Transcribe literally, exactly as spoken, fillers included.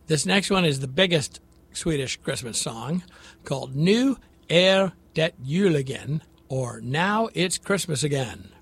This next one is the biggest Swedish Christmas song called Nu är det jul again, or Now It's Christmas Again.